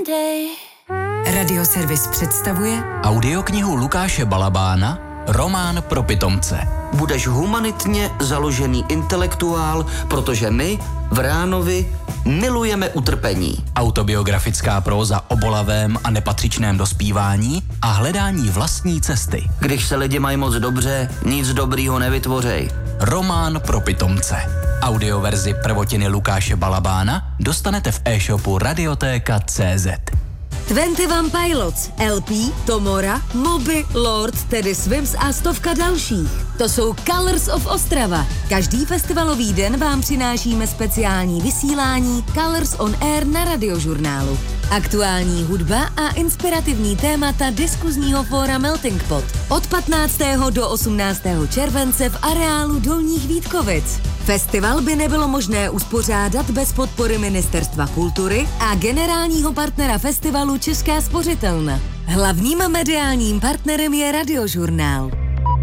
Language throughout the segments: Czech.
Radioservis představuje audioknihu Lukáše Balabána Román pro pitomce. Budeš humanitně založený intelektuál, protože my v Ránovi milujeme utrpení. Autobiografická próza o bolavém a nepatřičném dospívání a hledání vlastní cesty. Když se lidi mají moc dobře, nic dobrýho nevytvořej. Román pro pitomce. Audioverzi prvotiny Lukáše Balabána dostanete v e-shopu Radiotéka.cz. 21 Pilots, LP, Tomora, Moby, Lord, Teddy Swims a stovka dalších. To jsou Colors of Ostrava. Každý festivalový den vám přinášíme speciální vysílání Colors on Air na Radiožurnálu. Aktuální hudba a inspirativní témata diskuzního fóra Melting Pot. Od 15. do 18. července v areálu Dolních Vítkovic. Festival by nebylo možné uspořádat bez podpory Ministerstva kultury a generálního partnera festivalu Česká spořitelna. Hlavním mediálním partnerem je Radiožurnál.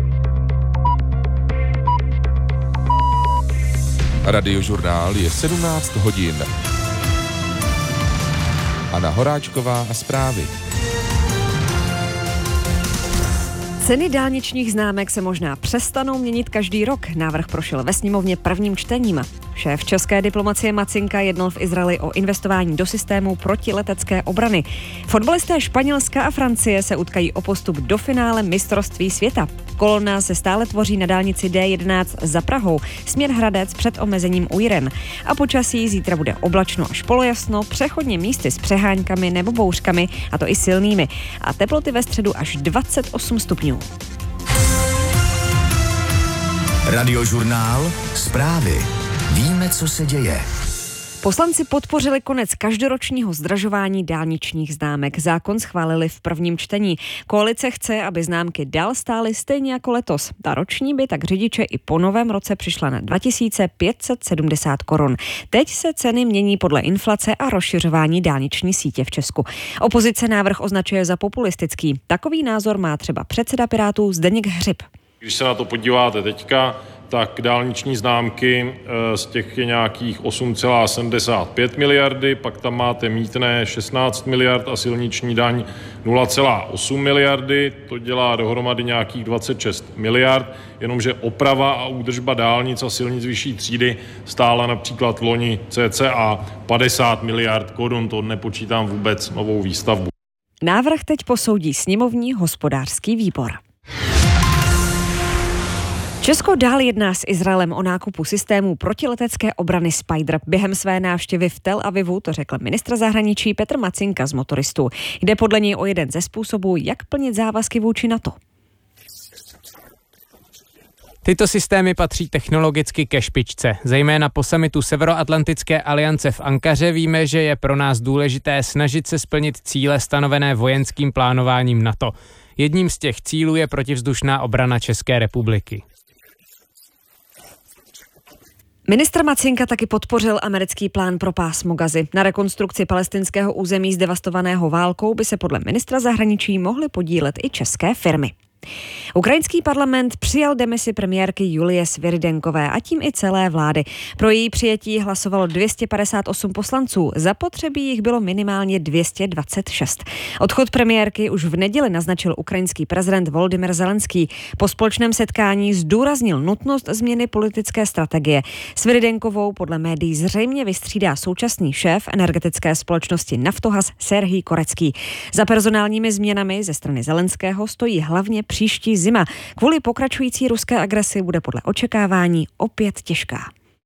Radiožurnál je 17 hodin. Anna Horáčková a zprávy. Ceny dálničních známek se možná přestanou měnit každý rok. Návrh prošel ve sněmovně prvním čtením. Šéf české diplomacie Macinka jednal v Izraeli o investování do systému protiletecké obrany. Fotbalisté Španělska a Francie se utkají o postup do finále mistrovství světa. Kolona se stále tvoří na dálnici D11 za Prahou, směr Hradec před omezením u Jiren. A počasí zítra bude oblačno až polojasno, přechodně místy s přeháňkami nebo bouřkami, a to i silnými. A teploty ve středu až 28 stupňů. Radiožurnál, zprávy. Víme, co se děje. Poslanci podpořili konec každoročního zdražování dálničních známek. Zákon schválili v prvním čtení. Koalice chce, aby známky dál stály stejně jako letos. Ta roční by tak řidiče i po novém roce přišla na 2570 korun. Teď se ceny mění podle inflace a rozšiřování dálniční sítě v Česku. Opozice návrh označuje za populistický. Takový názor má třeba předseda Pirátů Zdeněk Hřib. Když se na to podíváte teďka, tak dálniční známky z těch je nějakých 8,75 miliardy, pak tam máte mýtné 16 miliard a silniční daň 0,8 miliardy, to dělá dohromady nějakých 26 miliard, jenomže oprava a údržba dálnic a silnic vyšší třídy stála například v loni cca 50 miliard korun, to nepočítám vůbec novou výstavbu. Návrh teď posoudí sněmovní hospodářský výbor. Česko dál jedná s Izraelem o nákupu systému protiletecké obrany Spider. Během své návštěvy v Tel Avivu to řekl ministr zahraničí Petr Macinka z Motoristů. Jde podle něj o jeden ze způsobů, jak plnit závazky vůči NATO. Tyto systémy patří technologicky ke špičce. Zejména po summitu Severoatlantické aliance v Ankaře víme, že je pro nás důležité snažit se splnit cíle stanovené vojenským plánováním NATO. Jedním z těch cílů je protivzdušná obrana České republiky. Ministr Macinka taky podpořil americký plán pro pásmo Gazy. Na rekonstrukci palestinského území zdevastovaného válkou by se podle ministra zahraničí mohly podílet i české firmy. Ukrajinský parlament přijal demisi premiérky Julie Sviridenkové a tím i celé vlády. Pro její přijetí hlasovalo 258 poslanců, zapotřebí jich bylo minimálně 226. Odchod premiérky už v neděli naznačil ukrajinský prezident Volodymyr Zelenský. Po společném setkání zdůraznil nutnost změny politické strategie. Sviridenkovou podle médií zřejmě vystřídá současný šéf energetické společnosti Naftogaz Serhij Korecký. Za personálními změnami ze strany Zelenského stojí hlavně příští zima. Kvůli pokračující ruské agresi bude podle očekávání opět těžká.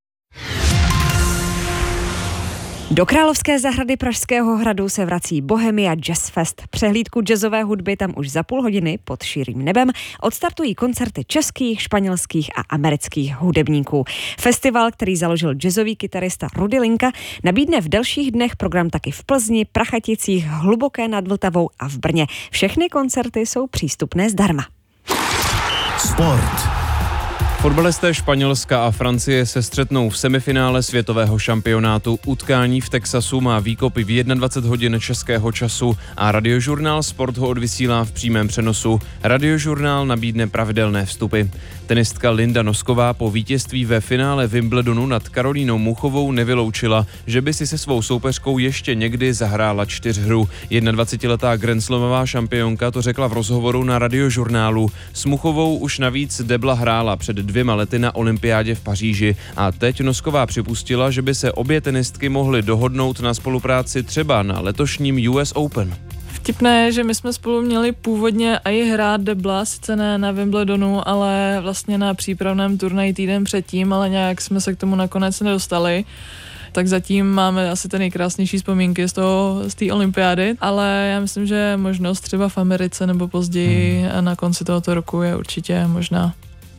Do Královské zahrady Pražského hradu se vrací Bohemia Jazz Fest. Přehlídku jazzové hudby tam už za půl hodiny pod širým nebem odstartují koncerty českých, španělských a amerických hudebníků. Festival, který založil jazzový kytarista Rudy Linka, nabídne v dalších dnech program taky v Plzni, Prachaticích, Hluboké nad Vltavou a v Brně. Všechny koncerty jsou přístupné zdarma. Sport. Fotbalisté Španělska a Francie se střetnou v semifinále světového šampionátu. Utkání v Texasu má výkopy v 21 hodin českého času a Radiožurnál Sport ho odvysílá v přímém přenosu. Radiožurnál nabídne pravidelné vstupy. Tenistka Linda Nosková po vítězství ve finále Wimbledonu nad Karolínou Muchovou nevyloučila, že by si se svou soupeřkou ještě někdy zahrála čtyřhru. 21letá grandslamová šampionka to řekla v rozhovoru na Radiožurnálu. S Muchovou už navíc debla hrála před 2 lety na olympiádě v Paříži a teď Nosková připustila, že by se obě tenistky mohly dohodnout na spolupráci třeba na letošním US Open. Vtipné je, že my jsme spolu měli původně i hrát debla, sice ne na Wimbledonu, ale vlastně na přípravném turnaji týden předtím, ale nějak jsme se k tomu nakonec nedostali. Tak zatím máme asi ty nejkrásnější vzpomínky z té olympiády, ale já myslím, že možnost třeba v Americe nebo později na konci tohoto roku je určitě možná.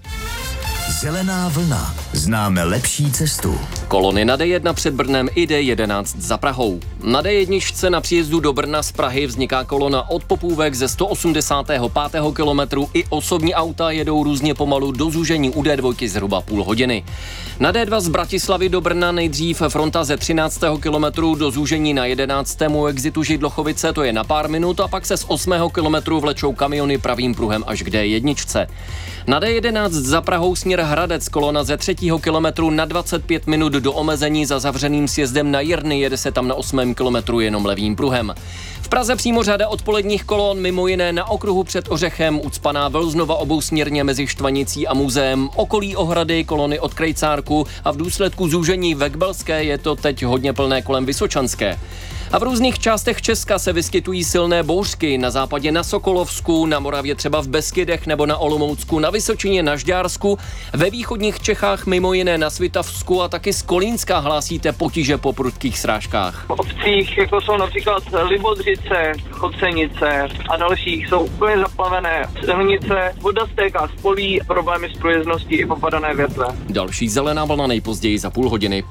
Zelená vlna. Známe lepší cestu. Kolony na D1 před Brnem i D11 za Prahou. Na D1 na příjezdu do Brna z Prahy vzniká kolona od Popůvek ze 185. kilometru. I osobní auta jedou různě pomalu do zúžení u D2 zhruba půl hodiny. Na D2 z Bratislavy do Brna nejdřív fronta ze 13. kilometru do zúžení na 11. exitu Židlochovice, to je na pár minut, a pak se z 8. kilometru vlečou kamiony pravým pruhem až k D1. Na D11 za Prahou směr Hradec kolona ze 3. kilometru na 25 minut do omezení za zavřeným sjezdem na Jirny, jede se tam na 8. kilometru jenom levým pruhem. V Praze přímo řada odpoledních kolon, mimo jiné na okruhu před Ořechem, ucpaná Vlznova obousměrně mezi Štvanicí a muzeem, okolí Ohrady, kolony od Krejcárku a v důsledku zúžení ve Kbelské je to teď hodně plné kolem Vysočanské. A v různých částech Česka se vyskytují silné bouřky, na západě na Sokolovsku, na Moravě třeba v Beskydech nebo na Olomoucku, na Vysočině, na Žďársku, ve východních Čechách mimo jiné na Svitavsku a taky z Kolínska hlásíte potíže po prudkých srážkách. V obcích, jako jsou například Libodřice, Chocenice a dalších, jsou úplně zaplavené silnice, voda stéká z polí, problémy s průjezdností i popadané větve. Další zelená vlna nejpozději za půl hodiny.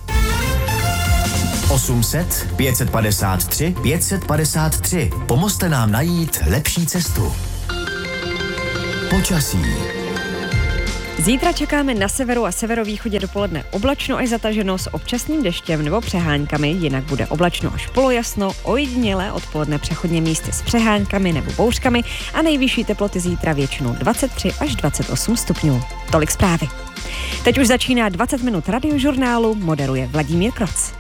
800 553 553. Pomozte nám najít lepší cestu. Počasí. Zítra čekáme na severu a severovýchodě dopoledne oblačno až zataženo s občasným deštěm nebo přeháňkami, jinak bude oblačno až polojasno, ojediněle odpoledne přechodně místy s přeháňkami nebo bouřkami a nejvyšší teploty zítra většinou 23 až 28 stupňů. Tolik zprávy. Teď už začíná 20 minut Radiožurnálu, moderuje Vladimír Kroc.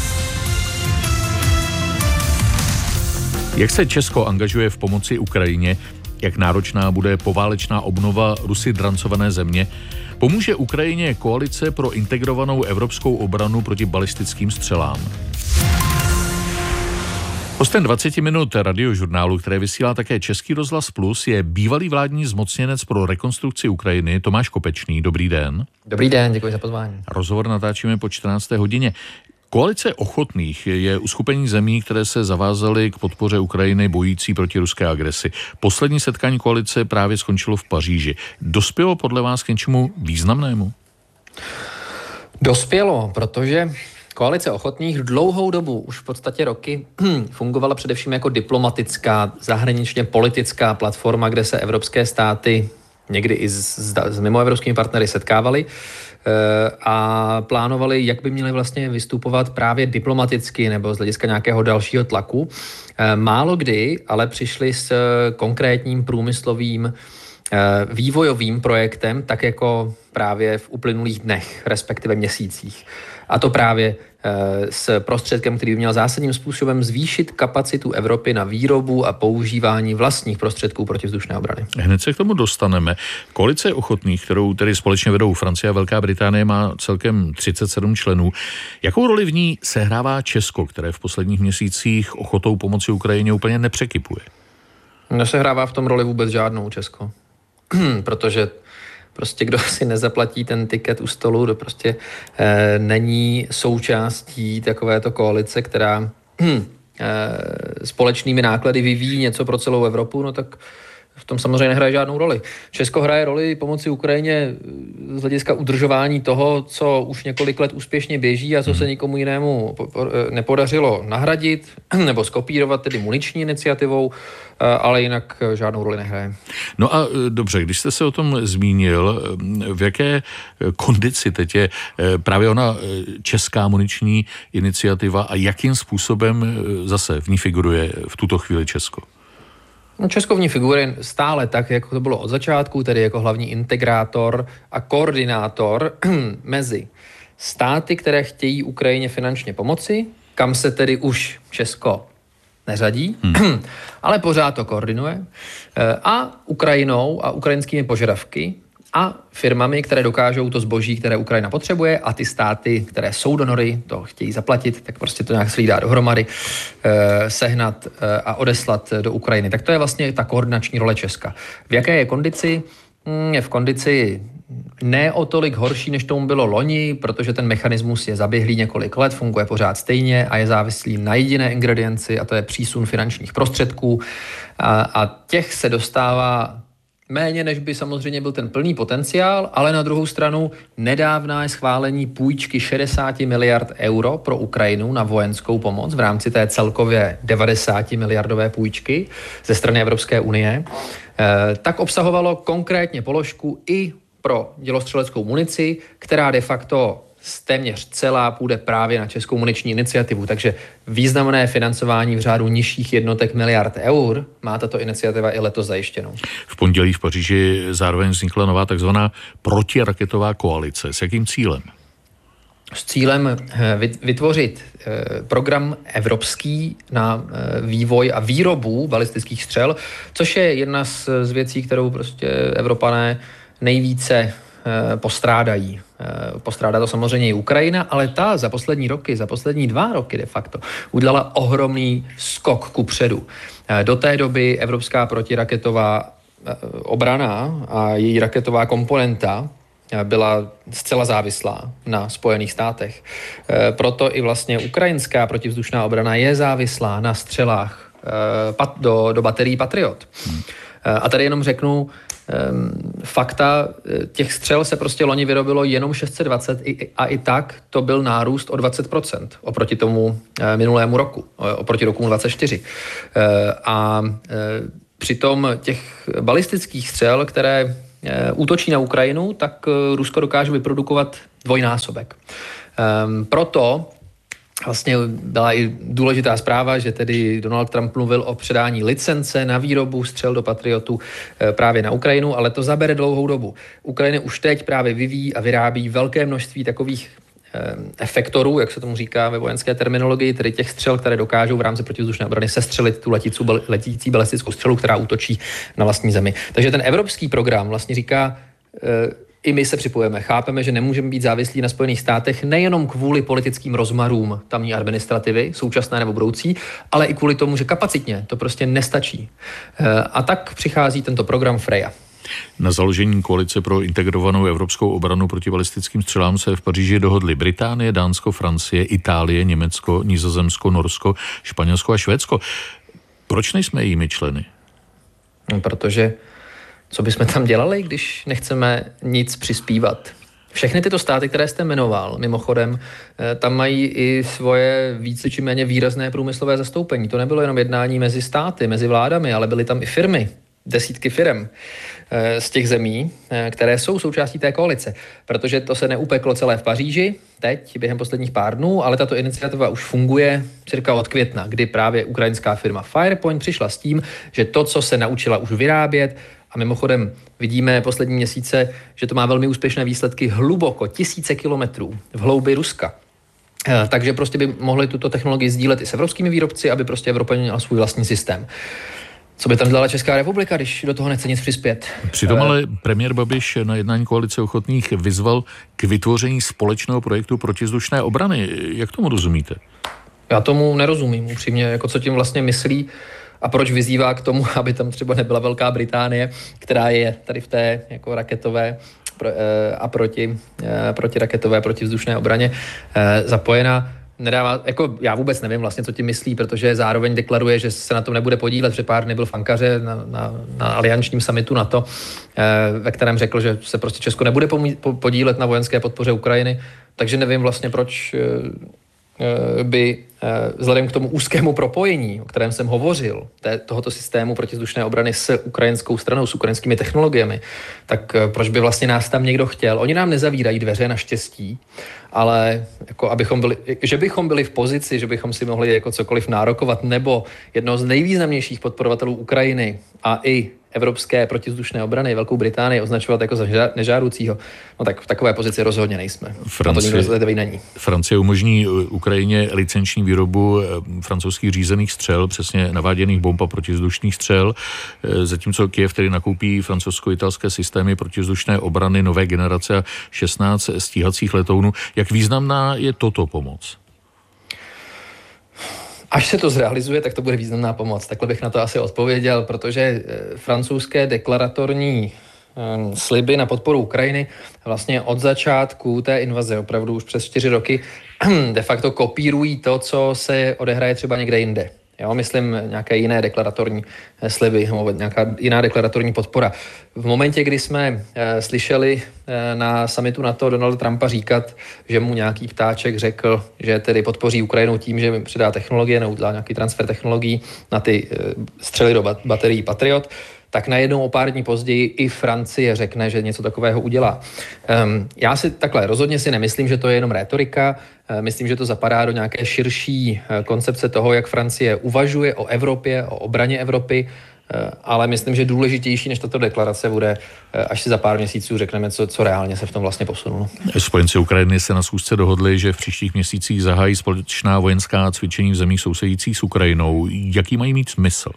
Jak se Česko angažuje v pomoci Ukrajině, jak náročná bude poválečná obnova Rusy drancované země, pomůže Ukrajině koalice pro integrovanou evropskou obranu proti balistickým střelám. Hostem 20 minut Radiožurnálu, které vysílá také Český rozhlas Plus, je bývalý vládní zmocněnec pro rekonstrukci Ukrajiny Tomáš Kopečný. Dobrý den. Dobrý den, děkuji za pozvání. Rozhovor natáčíme po 14. hodině. Koalice ochotných je uskupení zemí, které se zavázaly k podpoře Ukrajiny bojící proti ruské agresi. Poslední setkání koalice právě skončilo v Paříži. Dospělo podle vás k něčemu významnému? Dospělo, protože koalice ochotných dlouhou dobu, už v podstatě roky, fungovala především jako diplomatická, zahraničně politická platforma, kde se evropské státy někdy i s mimoevropskými partnery setkávaly a plánovali, jak by měli vlastně vystupovat právě diplomaticky nebo z hlediska nějakého dalšího tlaku. Málo kdy ale přišli s konkrétním průmyslovým vývojovým projektem, tak jako právě v uplynulých dnech, respektive měsících. A to právě s prostředkem, který by měl zásadním způsobem zvýšit kapacitu Evropy na výrobu a používání vlastních prostředků protivzdušné obrany. Hned se k tomu dostaneme. Koalice ochotných, kterou tedy společně vedou Francie a Velká Británie, má celkem 37 členů. Jakou roli v ní sehrává Česko, které v posledních měsících ochotou pomoci Ukrajině úplně nepřekypuje? Nesehrává v tom roli vůbec žádnou Česko. Protože prostě kdo si nezaplatí ten tiket u stolu, to prostě není součástí takovéto koalice, která společnými náklady vyvíjí něco pro celou Evropu, no tak v tom samozřejmě nehraje žádnou roli. Česko hraje roli pomoci Ukrajině z hlediska udržování toho, co už několik let úspěšně běží a co se nikomu jinému nepodařilo nahradit nebo skopírovat, tedy muniční iniciativou, ale jinak žádnou roli nehraje. No a dobře, když jste se o tom zmínil, v jaké kondici teď je právě ona česká muniční iniciativa a jakým způsobem zase v ní figuruje v tuto chvíli Česko? No, Česko v ní figuruje stále tak, jako to bylo od začátku, tedy jako hlavní integrátor a koordinátor mezi státy, které chtějí Ukrajině finančně pomoci, kam se tedy už Česko neřadí, ale pořád to koordinuje, a Ukrajinou a ukrajinskými požadavky a firmami, které dokážou to zboží, které Ukrajina potřebuje, a ty státy, které jsou donory, to chtějí zaplatit, tak prostě to nějak slídá dohromady, sehnat a odeslat do Ukrajiny. Tak to je vlastně ta koordinační role Česka. V jaké je kondici? Je v kondici ne o tolik horší, než tomu bylo loni, protože ten mechanismus je zaběhlý několik let, funguje pořád stejně a je závislý na jediné ingredienci, a to je přísun finančních prostředků. A těch se dostává méně, než by samozřejmě byl ten plný potenciál, ale na druhou stranu nedávné schválení půjčky 60 miliard euro pro Ukrajinu na vojenskou pomoc v rámci té celkově 90 miliardové půjčky ze strany Evropské unie, tak obsahovalo konkrétně položku i pro dělostřeleckou munici, která de facto téměř celá půjde právě na českou muniční iniciativu, takže významné financování v řádu nižších jednotek miliard eur má tato iniciativa i letos zajištěnou. V pondělí v Paříži zároveň vznikla nová takzvaná protiraketová koalice. S jakým cílem? S cílem vytvořit program evropský na vývoj a výrobu balistických střel, což je jedna z věcí, kterou prostě Evropané nejvíce postrádají. Postrádá to samozřejmě i Ukrajina, ale ta za poslední 2 roky de facto udělala ohromný skok kupředu. Do té doby evropská protiraketová obrana a její raketová komponenta byla zcela závislá na Spojených státech. Proto i vlastně ukrajinská protivzdušná obrana je závislá na střelách do baterií Patriot. A tady jenom řeknu fakta, těch střel se prostě loni vyrobilo jenom 620 a i tak to byl nárůst o 20% oproti tomu minulému roku, oproti roku 24. A přitom těch balistických střel, které útočí na Ukrajinu, tak Rusko dokáže vyprodukovat dvojnásobek. Proto vlastně byla i důležitá zpráva, že tedy Donald Trump mluvil o předání licence na výrobu střel do Patriotu právě na Ukrajinu, ale to zabere dlouhou dobu. Ukrajina už teď právě vyvíjí a vyrábí velké množství takových efektorů, jak se tomu říká ve vojenské terminologii, tedy těch střel, které dokážou v rámci protivzdušné obrany sestřelit tu letící balistickou střelu, která útočí na vlastní zemi. Takže ten evropský program vlastně říká, i my se připojeme. Chápeme, že nemůžeme být závislí na Spojených státech nejenom kvůli politickým rozmarům tamní administrativy, současné nebo budoucí, ale i kvůli tomu, že kapacitně to prostě nestačí. A tak přichází tento program Freya. Na založení koalice pro integrovanou evropskou obranu proti balistickým střelám se v Paříži dohodly Británie, Dánsko, Francie, Itálie, Německo, Nizozemsko, Norsko, Španělsko a Švédsko. Proč nejsme jejími členy? Protože co bychom tam dělali, když nechceme nic přispívat? Všechny tyto státy, které jste jmenoval, mimochodem, tam mají i svoje více či méně výrazné průmyslové zastoupení. To nebylo jenom jednání mezi státy, mezi vládami, ale byly tam i firmy, desítky firem z těch zemí, které jsou součástí té koalice. Protože to se neupeklo celé v Paříži, teď, během posledních pár dnů, ale tato iniciativa už funguje cirka od května, kdy právě ukrajinská firma Firepoint přišla s tím, že to, co se naučila už vyrábět, a mimochodem vidíme poslední měsíce, že to má velmi úspěšné výsledky hluboko, tisíce kilometrů v hloubi Ruska. Takže prostě by mohli tuto technologii sdílet i s evropskými výrobci, aby prostě Evropa měla svůj vlastní systém. Co by tam dělala Česká republika, když do toho nechce nic přispět? Přitom ale premiér Babiš na jednání koalice ochotných vyzval k vytvoření společného projektu protivzdušné obrany. Jak tomu rozumíte? Já tomu nerozumím upřímně, jako co tím vlastně myslí a proč vyzývá k tomu, aby tam třeba nebyla Velká Británie, která je tady v té jako raketové a protiraketové protivzdušné obraně zapojena. nedává, jako já vůbec nevím vlastně, co tím myslí, protože zároveň deklaruje, že se na tom nebude podílet. Před pár dny byl v Ankaře na aliančním summitu NATO, ve kterém řekl, že se prostě Česko nebude podílet na vojenské podpoře Ukrajiny, takže nevím vlastně, proč by vzhledem k tomu úzkému propojení, o kterém jsem hovořil, tohoto systému protizdušné obrany s ukrajinskou stranou, s ukrajinskými technologiemi, tak proč by vlastně nás tam někdo chtěl? Oni nám nezavírají dveře, naštěstí, ale jako že bychom byli v pozici, že bychom si mohli jako cokoliv nárokovat, nebo jednoho z nejvýznamnějších podporovatelů Ukrajiny a i evropské protizdušné obrany, Velkou Británii, označovat jako za nežádoucího, no tak v takové pozici rozhodně nejsme. Francie umožní Ukrajině licenční výrobu francouzských řízených střel, přesně naváděných bomb a protizdušných střel, zatímco Kyjev tedy nakoupí francouzsko-italské systémy protizdušné obrany nové generace a 16 stíhacích letounů. Jak významná je toto pomoc? Až se to zrealizuje, tak to bude významná pomoc. Takhle bych na to asi odpověděl, protože francouzské deklaratorní sliby na podporu Ukrajiny vlastně od začátku té invaze, opravdu už přes 4 roky, de facto kopírují to, co se odehraje třeba někde jinde. Jo, myslím nějaké jiné deklaratorní sliby, nebo nějaká jiná deklaratorní podpora. V momentě, kdy jsme slyšeli na summitu NATO Donalda Trumpa říkat, že mu nějaký ptáček řekl, že tedy podpoří Ukrajinu tím, že přidá technologie, nebo dá nějaký transfer technologií na ty střely do baterií Patriot, tak najednou o pár dní později i Francie řekne, že něco takového udělá. Já si takhle rozhodně si nemyslím, že to je jenom rétorika. Myslím, že to zapadá do nějaké širší koncepce toho, jak Francie uvažuje o Evropě, o obraně Evropy, ale myslím, že důležitější než tato deklarace bude, až si za pár měsíců řekneme, co reálně se v tom vlastně posunulo. Spojenci Ukrajiny se na schůzce dohodli, že v příštích měsících zahájí společná vojenská cvičení v zemích sousedících s Ukrajinou. Jaký mají mít smysl?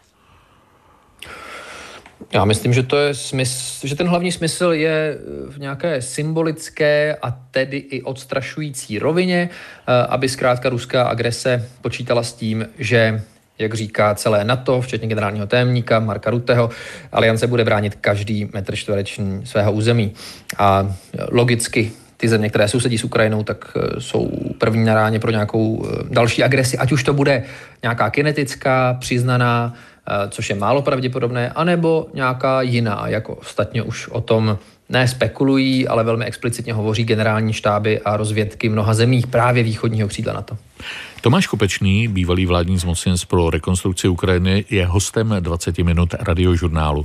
Já myslím, že že ten hlavní smysl je v nějaké symbolické a tedy i odstrašující rovině, aby zkrátka ruská agrese počítala s tím, že, jak říká celé NATO, včetně generálního tajemníka Marka Rutteho, aliance bude bránit každý metr čtvereční svého území. A logicky ty země, které sousedí s Ukrajinou, tak jsou první na ráně pro nějakou další agresi, ať už to bude nějaká kinetická, přiznaná, což je málo pravděpodobné, anebo nějaká jiná, jako ostatně už o tom ne spekulují, ale velmi explicitně hovoří generální štáby a rozvědky mnoha zemích právě východního křídla NATO. Tomáš Kopečný, bývalý vládní zmocněnec pro rekonstrukci Ukrajiny, je hostem 20 minut radiožurnálu.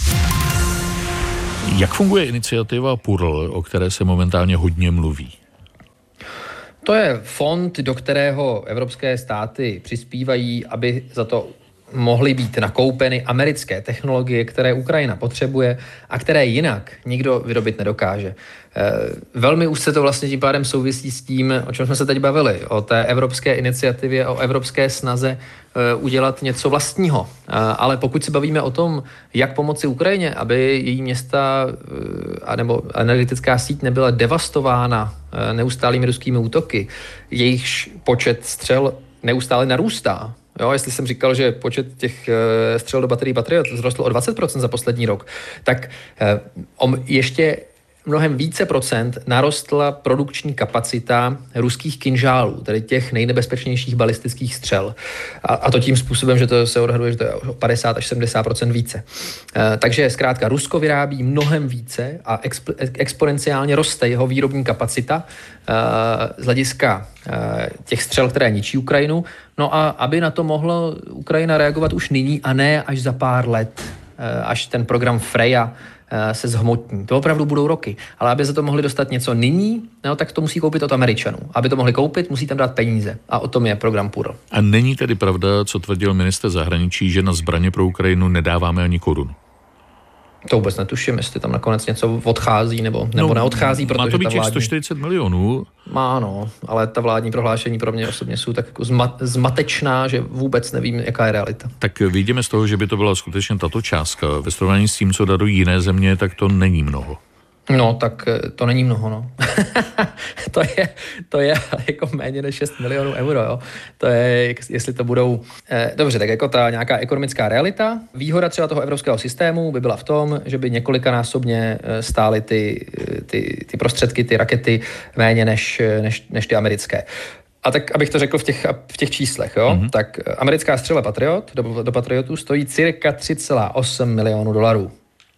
Jak funguje iniciativa PURL, o které se momentálně hodně mluví? To je fond, do kterého evropské státy přispívají, aby za to mohly být nakoupeny americké technologie, které Ukrajina potřebuje a které jinak nikdo vyrobit nedokáže. Velmi úzce to vlastně tím pádem souvisí s tím, o čem jsme se teď bavili, o té evropské iniciativě, o evropské snaze udělat něco vlastního. Ale pokud se bavíme o tom, jak pomoci Ukrajině, aby její města nebo energetická síť nebyla devastována neustálými ruskými útoky, jejichž počet střel neustále narůstá. Jo, jestli jsem říkal, že počet těch střel do baterií Patriot vzrostl o 20% za poslední rok, tak ještě mnohem více procent narostla produkční kapacita ruských kinžálů, tedy těch nejnebezpečnějších balistických střel. A to tím způsobem, že to se odhaduje, že to je o 50 až 70% více. Takže zkrátka Rusko vyrábí mnohem více a exponenciálně roste jeho výrobní kapacita z hlediska těch střel, které ničí Ukrajinu. No a aby na to mohla Ukrajina reagovat už nyní a ne až za pár let, až ten program Freya se zhmotní. To opravdu budou roky. Ale aby za to mohli dostat něco nyní, no, tak to musí koupit od Američanů. Aby to mohli koupit, musí tam dát peníze. A o tom je program PURL. A není tedy pravda, co tvrdil ministr zahraničí, že na zbraně pro Ukrajinu nedáváme ani korunu? To vůbec netuším, jestli tam nakonec něco odchází nebo neodchází, protože má to být ta vládní... 140 milionů. Má, no, ale ta vládní prohlášení pro mě osobně jsou tak jako zmatečná, že vůbec nevím, jaká je realita. Tak vidíme z toho, že by to byla skutečně tato částka. Ve srovnání s tím, co darují jiné země, tak to není mnoho. No, tak to není mnoho, no. to je jako méně než 6 milionů euro, jo. To je, jestli to budou... Dobře, tak jako ta nějaká ekonomická realita. Výhoda třeba toho evropského systému by byla v tom, že by několikanásobně stály ty prostředky, ty rakety méně než ty americké. A tak, abych to řekl v těch číslech, jo? Tak americká střela Patriot do Patriotu stojí cirka 3,8 milionu dolarů.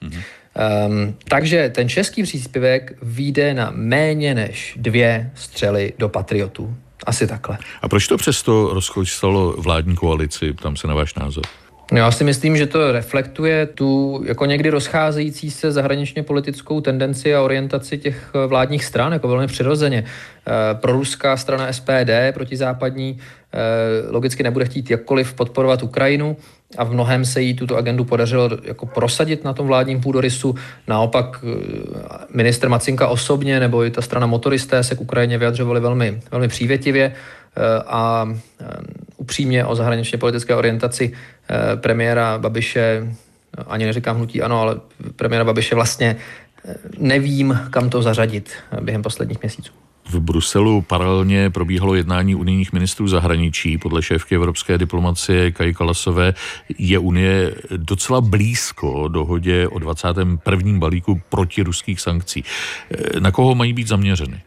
Takže ten český příspěvek vyjde na méně než 2 střely do Patriotů. Asi takhle. A proč to přesto rozkočstalo vládní koalici? Ptám se na váš názor. No, já si myslím, že to reflektuje tu jako někdy rozcházející se zahraničně politickou tendenci a orientaci těch vládních stran, jako velmi přirozeně. Proruská strana SPD, protizápadní, logicky nebude chtít jakkoliv podporovat Ukrajinu a v mnohém se jí tuto agendu podařilo jako prosadit na tom vládním půdorysu. Naopak ministr Macinka osobně nebo i ta strana motoristé se k Ukrajině vyjadřovali velmi, velmi přívětivě a upřímně o zahraničně politické orientaci premiéra Babiše, ani neříkám hnutí ANO, ale premiéra Babiše vlastně nevím, kam to zařadit během posledních měsíců. V Bruselu paralelně probíhalo jednání unijních ministrů zahraničí. Podle šéfky evropské diplomacie Kaji Kallasové je Unie docela blízko dohodě o 21. balíku protiruských sankcí. Na koho mají být zaměřeny?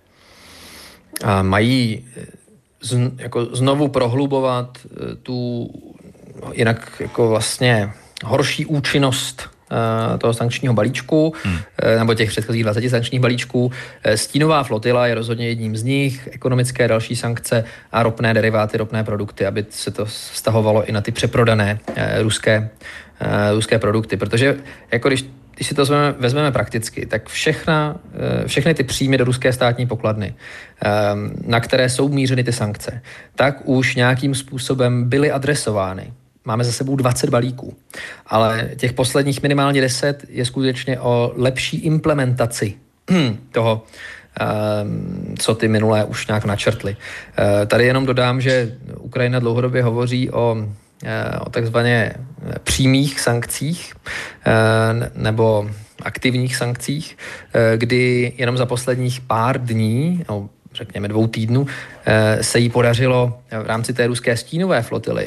Mají jako znovu prohlubovat tu jinak jako vlastně horší účinnost toho sankčního balíčku, nebo těch předchozích 20 sankčních balíčků. Stínová flotila je rozhodně jedním z nich, ekonomické další sankce a ropné deriváty, ropné produkty, aby se to vztahovalo i na ty přeprodané ruské produkty. Protože jako když si to vezmeme prakticky, tak všechny ty příjmy do ruské státní pokladny, na které jsou mířeny ty sankce, tak už nějakým způsobem byly adresovány. Máme za sebou 20 balíků, ale těch posledních minimálně 10 je skutečně o lepší implementaci toho, co ty minulé už nějak načrtly. Tady jenom dodám, že Ukrajina dlouhodobě hovoří o takzvaně přímých sankcích nebo aktivních sankcích, kdy jenom za posledních pár dní, no, řekněme 2 týdnů, se jí podařilo v rámci té ruské stínové flotily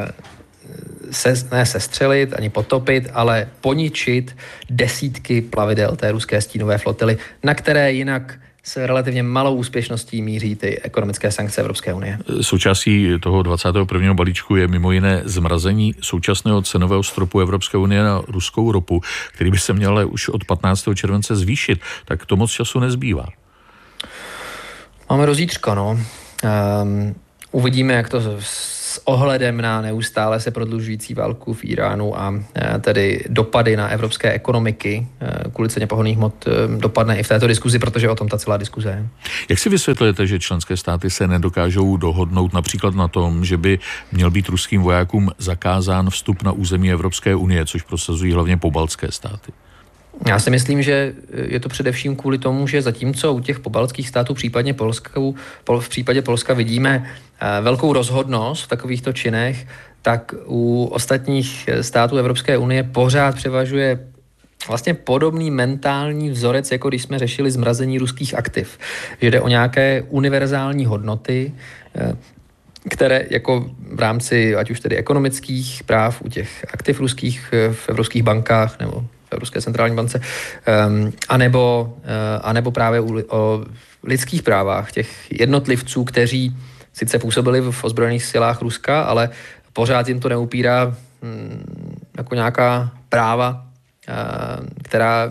ne sestřelit, ani potopit, ale poničit desítky plavidel té ruské stínové flotily, na které jinak s relativně malou úspěšností míří ty ekonomické sankce Evropské unie. Součástí toho 21. balíčku je mimo jiné zmrazení současného cenového stropu Evropské unie na ruskou ropu, který by se měl už od 15. července zvýšit. Tak to moc času nezbývá. Máme do zítřka, no. Uvidíme, jak to s ohledem na neustále se prodlužující válku v Iránu a tedy dopady na evropské ekonomiky kvůli ceně pohonných hmot dopadne i v této diskuzi, protože o tom ta celá diskuze je. Jak si vysvětlujete, že členské státy se nedokážou dohodnout například na tom, že by měl být ruským vojákům zakázán vstup na území Evropské unie, což prosazují hlavně pobaltské státy? Já si myslím, že je to především kvůli tomu, že zatímco u těch pobaltských států, případně v případě Polska vidíme velkou rozhodnost v takovýchto činech, tak u ostatních států Evropské unie pořád převažuje vlastně podobný mentální vzorec, jako když jsme řešili zmrazení ruských aktiv. Že jde o nějaké univerzální hodnoty, které jako v rámci ať už tedy ekonomických práv u těch aktiv ruských v evropských bankách nebo v Evropské centrální bance, anebo právě o lidských právách těch jednotlivců, kteří sice působili v ozbrojených silách Ruska, ale pořád jim to neupírá jako nějaká práva, která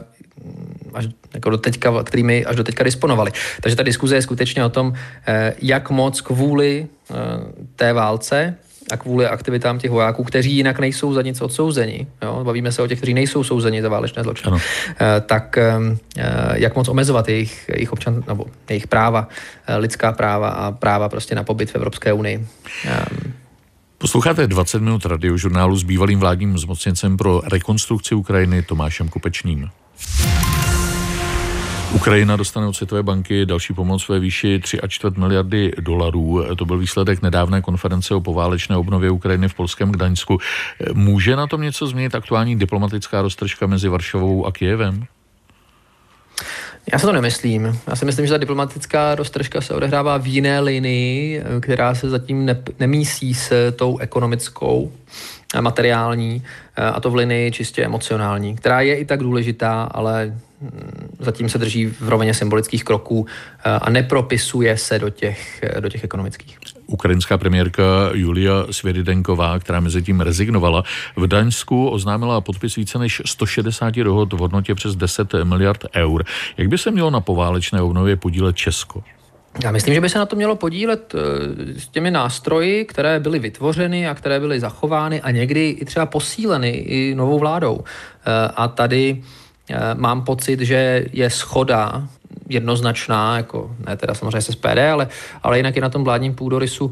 kterými až doteďka disponovali. Takže ta diskuze je skutečně o tom, jak moc kvůli té válce a kvůli aktivitám těch vojáků, kteří jinak nejsou za nic odsouzeni. Jo? Bavíme se o těch, kteří nejsou souzeni za válečné zločiny. Tak jak moc omezovat jejich občan, nebo jejich práva, lidská práva a práva prostě na pobyt v Evropské unii. Posloucháte 20 minut radiožurnálu s bývalým vládním zmocněncem pro rekonstrukci Ukrajiny Tomášem Kopečným. Ukrajina dostane od Světové banky další pomoc ve výši 3,25 miliardy dolarů. To byl výsledek nedávné konference o poválečné obnově Ukrajiny v polském Gdaňsku. Může na tom něco změnit aktuální diplomatická roztržka mezi Varšavou a Kyjevem? Já si to nemyslím. Já si myslím, že ta diplomatická roztržka se odehrává v jiné linii, která se zatím nemísí s tou ekonomickou, materiální, a to v linii čistě emocionální, která je i tak důležitá, ale zatím se drží v rovině symbolických kroků a nepropisuje se do těch ekonomických. Ukrajinská premiérka Julia Svěrydenková, která mezi tím rezignovala, v Daňsku oznámila podpis více než 160 dohod v hodnotě přes 10 miliard eur. Jak by se mělo na poválečné obnově podílet Česko? Já myslím, že by se na to mělo podílet s těmi nástroji, které byly vytvořeny a které byly zachovány a někdy i třeba posíleny i novou vládou. A tady mám pocit, že je shoda jednoznačná, jako ne teda samozřejmě se SPD, ale jinak i na tom vládním půdorysu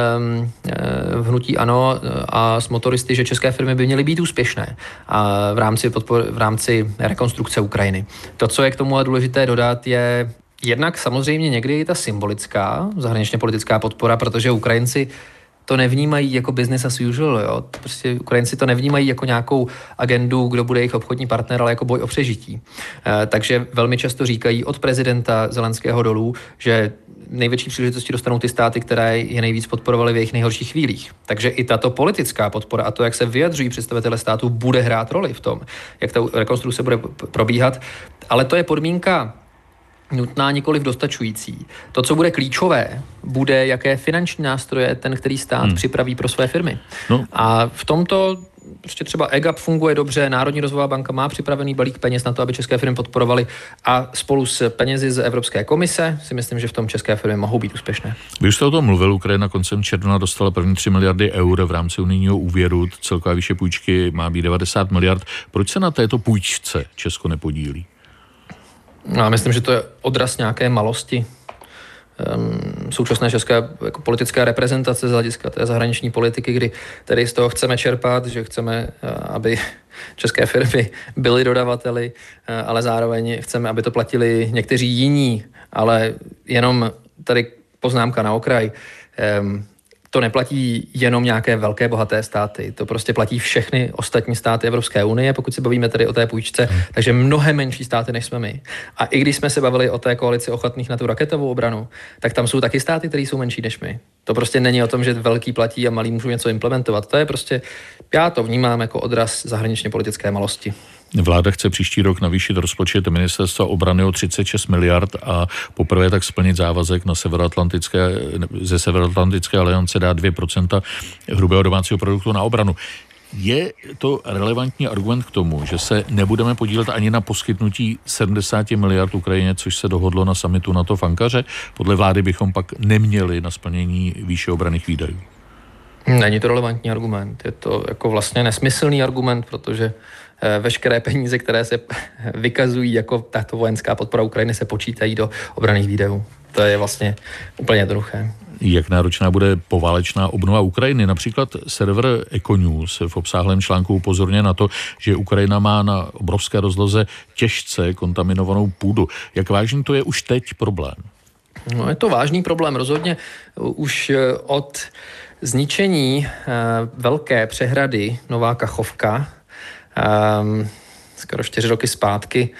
v hnutí ANO a s motoristy, že české firmy by měly být úspěšné a v rámci rekonstrukce Ukrajiny. To, co je k tomu ale důležité dodat, je jednak samozřejmě někdy i ta symbolická zahraničně politická podpora, protože Ukrajinci to nevnímají jako business as usual. Jo? Prostě Ukrajinci to nevnímají jako nějakou agendu, kdo bude jejich obchodní partner, ale jako boj o přežití. Takže velmi často říkají od prezidenta Zelenského dolů, že největší příležitosti dostanou ty státy, které je nejvíc podporovaly v jejich nejhorších chvílích. Takže i tato politická podpora a to, jak se vyjadřují představitelé států, bude hrát roli v tom, jak ta rekonstrukce bude probíhat. Ale to je podmínka nutná, nikoliv dostačující. To, co bude klíčové, bude, jaké finanční nástroje ten, který stát připraví pro své firmy. No. A v tomto prostě třeba EGAP funguje dobře, Národní rozvojová banka má připravený balík peněz na to, aby české firmy podporovaly a spolu s penězi z Evropské komise si myslím, že v tom české firmy mohou být úspěšné. Vy už jste o tom mluvil, Ukrajina koncem června dostala první 3 miliardy eur v rámci unijního úvěru, celková výše půjčky má být 90 miliard. Proč se na této půjčce Česko nepodílí? Já myslím, že to je odraz nějaké malosti současné české jako politické reprezentace z hlediska té zahraniční politiky, kdy tedy z toho chceme čerpat, že chceme, aby české firmy byly dodavateli, ale zároveň chceme, aby to platili někteří jiní, ale jenom tady poznámka na okraj. To neplatí jenom nějaké velké bohaté státy, to prostě platí všechny ostatní státy Evropské unie, pokud se bavíme tedy o té půjčce, takže mnohem menší státy, než jsme my. A i když jsme se bavili o té koalici ochotných na tu raketovou obranu, tak tam jsou taky státy, které jsou menší než my. To prostě není o tom, že velký platí a malý můžou něco implementovat. To je prostě, já to vnímám jako odraz zahraničně politické malosti. Vláda chce příští rok navýšit rozpočet ministerstva obrany o 36 miliard a poprvé tak splnit závazek ze Severoatlantické aliance dát 2% hrubého domácího produktu na obranu. Je to relevantní argument k tomu, že se nebudeme podílet ani na poskytnutí 70 miliard Ukrajině, což se dohodlo na summitu NATO v Ankaře? Podle vlády bychom pak neměli na splnění výše obranných výdajů. Není to relevantní argument. Je to jako vlastně nesmyslný argument, protože veškeré peníze, které se vykazují jako tato vojenská podpora Ukrajiny, se počítají do obranných výdajů. To je vlastně úplně jednoduché. Jak náročná bude poválečná obnova Ukrajiny? Například server Econews v obsáhlém článku upozorňuje na to, že Ukrajina má na obrovské rozloze těžce kontaminovanou půdu. Jak vážný to je už teď problém? No, je to vážný problém. Rozhodně už od zničení velké přehrady Nová Kachovka skoro 4 roky zpátky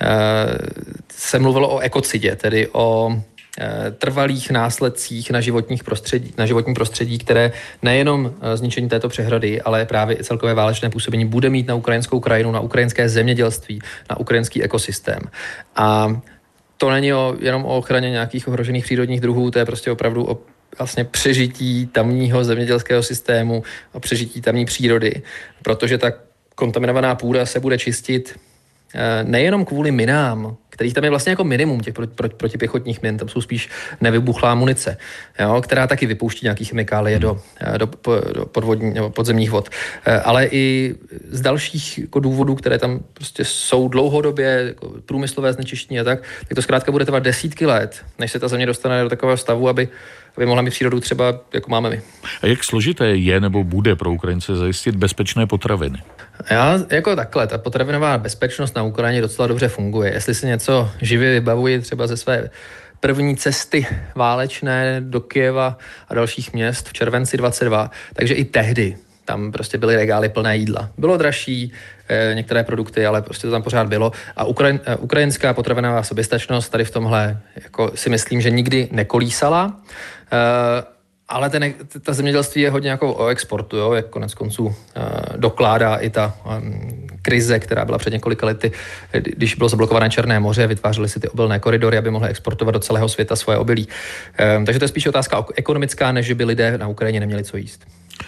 se mluvilo o ekocidě, tedy o trvalých následcích na životní prostředí, které nejenom zničení této přehrady, ale právě i celkové válečné působení bude mít na ukrajinskou krajinu, na ukrajinské zemědělství, na ukrajinský ekosystém. A to není jenom o ochraně nějakých ohrožených přírodních druhů, to je prostě opravdu o vlastně přežití tamního zemědělského systému, o přežití tamní přírody, protože ta kontaminovaná půda se bude čistit nejenom kvůli minám, kterých tam je vlastně jako minimum těch protipěchotních min, tam jsou spíš nevybuchlá munice, jo, která taky vypouští nějaký chemikálie do podvodní nebo podzemních vod. Ale i z dalších jako důvodů, které tam prostě jsou dlouhodobě, jako průmyslové znečištění a tak to zkrátka bude trvat desítky let, než se ta země dostane do takového stavu, aby mohla mít přírodu třeba, jako máme my. A jak složité je nebo bude pro Ukrajince zajistit bezpečné potraviny? Já jako takhle, ta potravinová bezpečnost na Ukrajině docela dobře funguje. Jestli si něco živě vybavuji třeba ze své první cesty válečné do Kyjeva a dalších měst v červenci 22, takže i tehdy tam prostě byly regály plné jídla. Bylo dražší, některé produkty, ale prostě to tam pořád bylo. A ukrajinská potravinová soběstačnost tady v tomhle jako si myslím, že nikdy nekolísala. Ale ta zemědělství je hodně jako o exportu, jo? Jak konec konců dokládá i ta krize, která byla před několika lety, když bylo zablokované Černé moře, vytvářely si ty obilné koridory, aby mohly exportovat do celého světa svoje obilí. Takže to je spíš otázka ekonomická, než by lidé na Ukrajině neměli co jíst.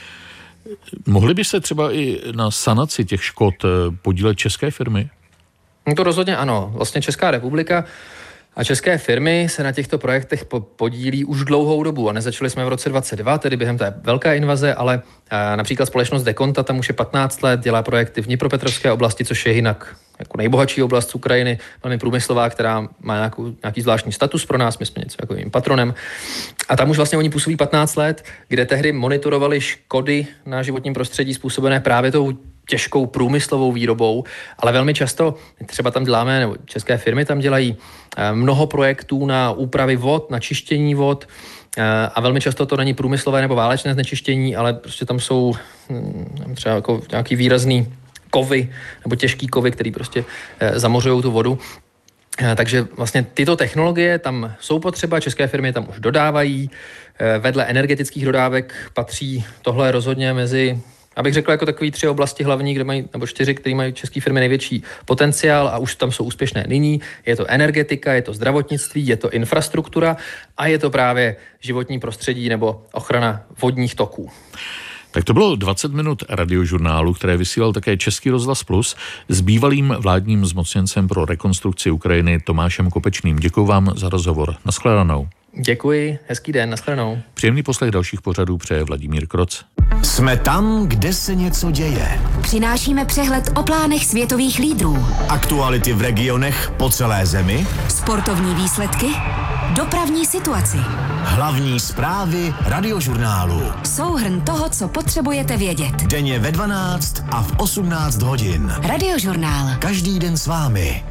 Mohly by se třeba i na sanaci těch škod podílet české firmy? To rozhodně ano. Vlastně Česká republika a české firmy se na těchto projektech podílí už dlouhou dobu a nezačali jsme v roce 2022, tedy během té velké invaze, ale například společnost Dekonta tam už je 15 let, dělá projekty v Dnipropetrovské oblasti, což je jinak jako nejbohatší oblast Ukrajiny, velmi průmyslová, která má nějaký zvláštní status pro nás, my jsme něco jako jim patronem. A tam už vlastně oni působí 15 let, kde tehdy monitorovali škody na životním prostředí způsobené právě tou těžkou průmyslovou výrobou, ale velmi často třeba tam děláme, nebo české firmy tam dělají mnoho projektů na úpravy vod, na čištění vod a velmi často to není průmyslové nebo válečné znečištění, ale prostě tam jsou třeba jako nějaký výrazný kovy nebo těžký kovy, který prostě zamořují tu vodu. Takže vlastně tyto technologie tam jsou potřeba, české firmy tam už dodávají. Vedle energetických dodávek patří tohle rozhodně mezi, abych řekl, jako takový 3 oblasti hlavní, kde mají, nebo 4, které mají české firmy největší potenciál a už tam jsou úspěšné nyní. Je to energetika, je to zdravotnictví, je to infrastruktura a je to právě životní prostředí nebo ochrana vodních toků. Tak to bylo 20 minut radiožurnálu, které vysílal také Český rozhlas Plus s bývalým vládním zmocněncem pro rekonstrukci Ukrajiny Tomášem Kopečným. Děkuji vám za rozhovor. Nashledanou. Děkuji, hezký den, nashledanou. Příjemný poslech dalších pořadů přeje Vladimír Kroc. Jsme tam, kde se něco děje. Přinášíme přehled o plánech světových lídrů. Aktuality v regionech po celé zemi. Sportovní výsledky. Dopravní situaci. Hlavní zprávy radiožurnálu. Souhrn toho, co potřebujete vědět. Denně ve 12 a v 18 hodin. Radiožurnál. Každý den s vámi.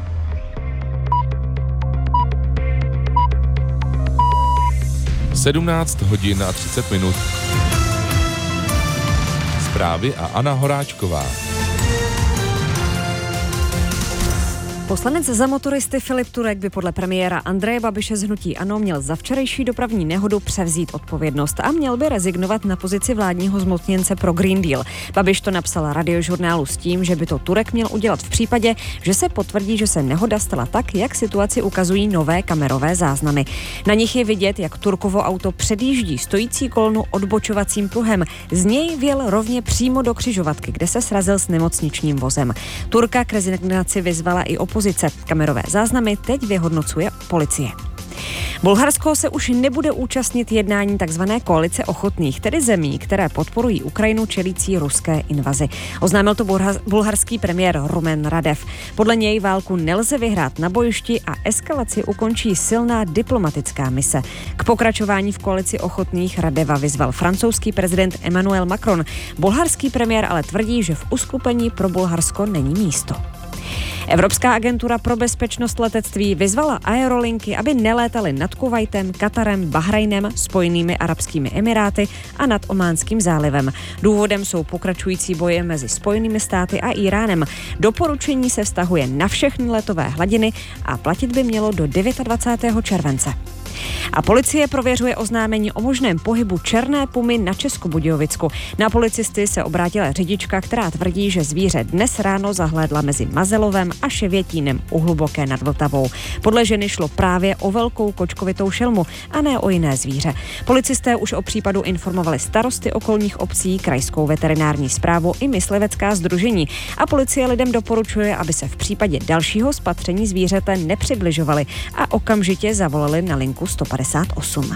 Sedmnáct hodin a 30 minut. Zprávy a Anna Horáčková. Poslanec za motoristy Filip Turek by podle premiéra Andreje Babiše z hnutí ANO měl za včerejší dopravní nehodu převzít odpovědnost a měl by rezignovat na pozici vládního zmocněnce pro Green Deal. Babiš to napsal radiožurnálu s tím, že by to Turek měl udělat v případě, že se potvrdí, že se nehoda stala tak, jak situaci ukazují nové kamerové záznamy. Na nich je vidět, jak Turkovo auto předjíždí stojící kolonu odbočovacím pruhem. Z něj vjel rovně přímo do křižovatky, kde se srazil s nemocničním vozem. Turka k rezignaci vyzvala i opozice. Kamerové záznamy teď vyhodnocuje policie. Bulharsko se už nebude účastnit jednání tzv. Koalice ochotných, tedy zemí, které podporují Ukrajinu čelící ruské invazi. Oznámil to bulharský premiér Rumen Radev. Podle něj válku nelze vyhrát na bojišti a eskalaci ukončí silná diplomatická mise. K pokračování v koalici ochotných Radeva vyzval francouzský prezident Emmanuel Macron. Bulharský premiér ale tvrdí, že v uskupení pro Bulharsko není místo. Evropská agentura pro bezpečnost letectví vyzvala aerolinky, aby nelétaly nad Kuvajtem, Katarem, Bahrajnem, Spojenými arabskými emiráty a nad Ománským zálivem. Důvodem jsou pokračující boje mezi Spojenými státy a Iránem. Doporučení se vztahuje na všechny letové hladiny a platit by mělo do 29. července. A policie prověřuje oznámení o možném pohybu černé pumy na Českobudějovicku. Na policisty se obrátila řidička, která tvrdí, že zvíře dnes ráno zahlédla mezi Mazelovem a Ševětínem u Hluboké nad Vltavou. Podle ženy šlo právě o velkou kočkovitou šelmu a ne o jiné zvíře. Policisté už o případu informovali starosty okolních obcí, krajskou veterinární správu i myslivecká sdružení. A policie lidem doporučuje, aby se v případě dalšího spatření zvířete nepřibližovali a okamžitě zavolali na linku 158.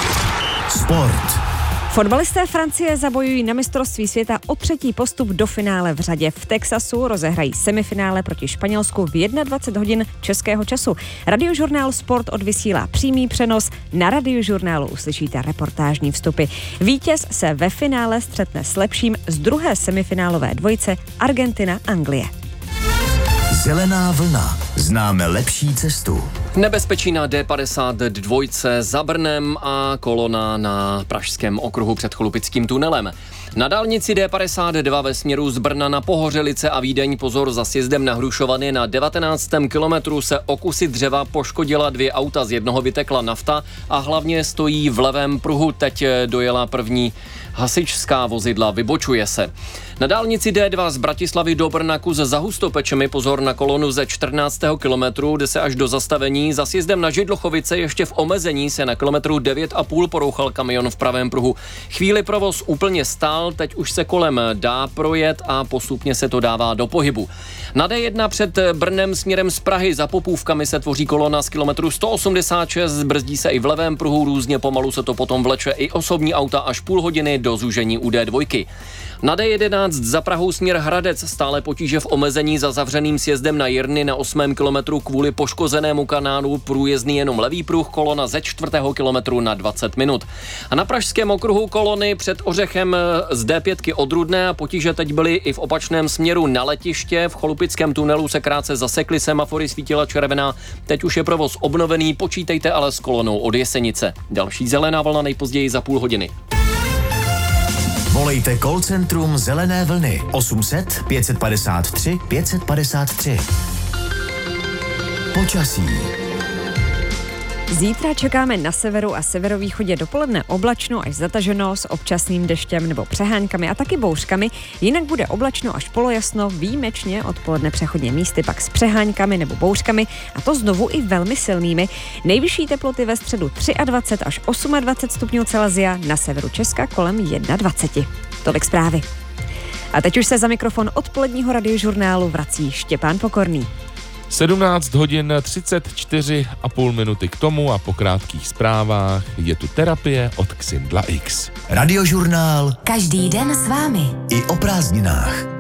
Sport. Fotbalisté Francie zabojují na mistrovství světa o 3. postup do finále v řadě. V Texasu rozehrají semifinále proti Španělsku v 21 hodin českého času. Radiožurnál Sport odvysílá přímý přenos. Na Radiožurnálu uslyšíte reportážní vstupy. Vítěz se ve finále střetne s lepším z druhé semifinálové dvojice Argentina-Anglie. Zelená vlna. Známe lepší cestu. Nebezpečí na D52 za Brnem a kolona na pražském okruhu před Cholupickým tunelem. Na dálnici D52 ve směru z Brna na Pohořelice a Vídeň pozor za sjezdem na Hrušovany na 19. kilometru se o kusy dřeva poškodila 2 auta, z jednoho vytekla nafta a hlavně stojí v levém pruhu. Teď dojela první hasičská vozidla, vybočuje se. Na dálnici D2 z Bratislavy do Brna kus za Hustopečemi pozor na kolonu ze 14. kilometru, jde se až do zastavení. Za sjezdem na Židlochovice ještě v omezení se na kilometru 9,5 porouchal kamion v pravém pruhu. Chvíli provoz úplně stál, teď už se kolem dá projet a postupně se to dává do pohybu. Na D1 před Brnem směrem z Prahy za Popůvkami se tvoří kolona z kilometru 186, brzdí se i v levém pruhu, různě pomalu se to potom vleče i osobní auta až půl hodiny do zúžení u D2. Na D11 za Prahou směr Hradec stále potíže v omezení za zavřeným sjezdem na Jirny na 8. kilometru kvůli poškozenému kanálu, průjezdný jenom levý pruh, kolona ze 4. kilometru na 20 minut. A na pražském okruhu kolony před Ořechem z D5 od Rudné a potíže teď byly i v opačném směru na letiště. V Cholupickém tunelu se krátce zasekly semafory, svítila červená. Teď už je provoz obnovený, počítejte ale s kolonou od Jesenice. Další zelená vlna nejpozději za půl hodiny. Volejte call centrum Zelené vlny 800 553 553. Počasí. Zítra čekáme na severu a severovýchodě dopoledne oblačno až zataženo s občasným deštěm nebo přeháňkami a taky bouřkami. Jinak bude oblačno až polojasno, výjimečně odpoledne přechodně místy pak s přeháňkami nebo bouřkami a to znovu i velmi silnými. Nejvyšší teploty ve středu 23 až 28 stupňů Celsia, na severu Česka kolem 21. Tolik zprávy. A teď už se za mikrofon odpoledního radiožurnálu vrací Štěpán Pokorný. 17 hodin 34,5 minuty k tomu a po krátkých zprávách je tu terapie od Xindla X. Radiožurnál Každý den s vámi. i o prázdninách.